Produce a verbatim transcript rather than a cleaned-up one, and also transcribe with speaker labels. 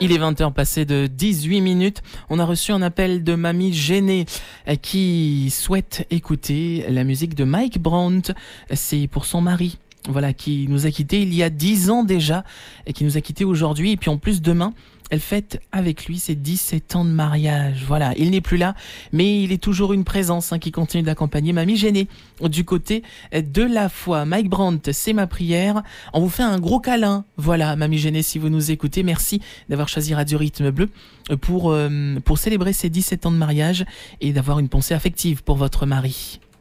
Speaker 1: Il est vingt heures passées de dix-huit minutes. On a reçu un appel de mamie gênée qui souhaite écouter la musique de Mike Brandt. C'est pour son mari, voilà, qui nous a quittés il y a dix ans déjà et qui nous a quittés aujourd'hui. Et puis en plus, demain, elle fête avec lui ses dix-sept ans de mariage. Voilà, il n'est plus là, mais il est toujours une présence hein, qui continue d'accompagner mamie gênée du côté de la foi. Mike Brandt, c'est ma prière. On vous fait un gros câlin. Voilà, mamie gênée, si vous nous écoutez, merci d'avoir choisi Radio Rythme Bleu pour, euh, pour célébrer ses dix-sept ans de mariage et d'avoir une pensée affective pour votre mari.